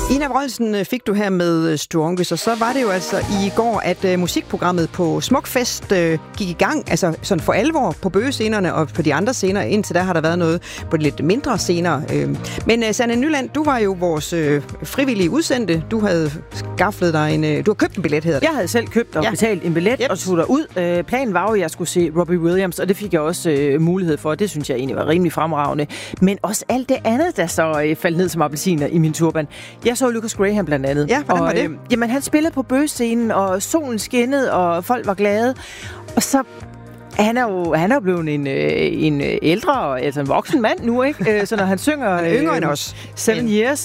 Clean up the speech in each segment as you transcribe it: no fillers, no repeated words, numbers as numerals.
Ina Wroldsen fik du her med Strongest, og så var det jo altså i går, at musikprogrammet på Smukfest gik i gang, altså sådan for alvor på bøgescenerne og på de andre scener. Indtil der har der været noget på de lidt mindre scener. Men Sanne Nyland, du var jo vores frivillige udsendte. Du havde skaffet dig du har købt en billet, hedder det. Jeg havde selv købt og betalt en billet og tog derud. Planen var jo, at jeg skulle se Robbie Williams, og det fik jeg også mulighed for. Det synes jeg egentlig var rimelig fremragende. Men også alt det andet, der så faldt ned som appelsiner i min turban. Jeg så Lucas Graham blandt andet. Ja, hvordan var det? Jamen, han spillede på bøgescenen, og solen skinnede, og folk var glade. Og så han er jo blevet en ældre, altså en voksen mand nu, ikke? Så når han synger yngre end os. 7 Years,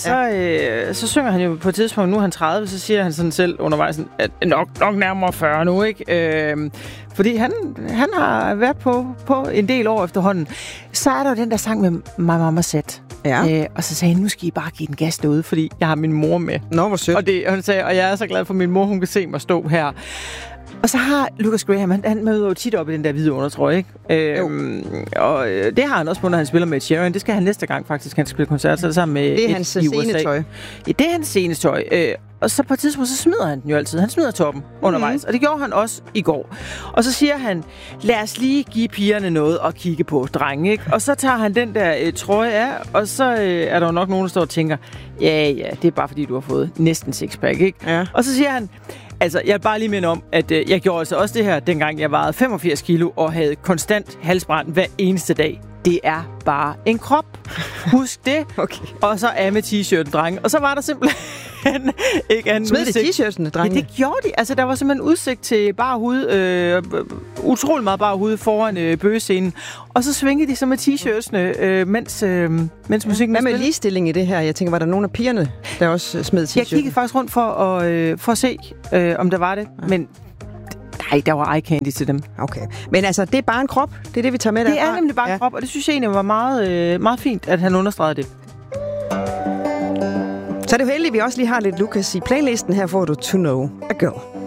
så synger han jo på et tidspunkt, nu er han 30, så siger han sådan selv undervejs, at nok nærmere 40 nu, ikke? Fordi han har været på en del år efterhånden. Så er der jo den der sang med My Mama Said. Ja. Og så sagde han, nu skal I bare give den gas derude, fordi jeg har min mor med. Nå, hvor sødt. Og han sagde, og jeg er så glad for min mor, hun kan se mig stå her. Og så har Lucas Graham, han møder jo tit op i den der hvide undertrøje, ikke? Og det har han også på, når han spiller med Sharon. Det skal han næste gang faktisk, han skal spille koncert, så det sammen med det er hans scenetøj. Ja, det er hans scenetøj. Og så på et tidspunkt, så smider han den jo altid. Han smider toppen undervejs, og det gjorde han også i går. Og så siger han, lad os lige give pigerne noget at kigge på, drenge, ikke? Og så tager han den der trøje af, og så er der jo nok nogen, der står og tænker, ja, det er bare fordi, du har fået næsten sixpack, ikke? Ja. Og så siger han, altså, jeg vil bare lige minde om, at jeg gjorde altså også det her, dengang jeg vejede 85 kilo og havde konstant halsbrand hver eneste dag. Det er bare en krop. Husk det. Okay. Og så af med t-shirten, drenge. Og så var der simpelthen ikke anden udsigt. Smed det t-shirtene, drenge? Ja, det gjorde de. Altså, der var simpelthen udsigt til bare hud. Utrolig meget bare hud foran bøgescenen. Og så svingede de så med t-shirtsene, mens musikken Hvad med ligestilling i det her? Jeg tænker, var der nogle af pigerne, der også smed t-shirten? Jeg kiggede faktisk rundt for at se, om der var det. Ja. Men nej, der var eye candy til dem. Okay. Men altså, det er bare en krop. Det er det, vi tager med derfra. Det er nemlig bare en krop, og det synes jeg egentlig var meget, meget fint, at han understregede det. Så er det jo heldigt, at vi også lige har lidt Lucas i playlisten. Her får du To Know a Girl.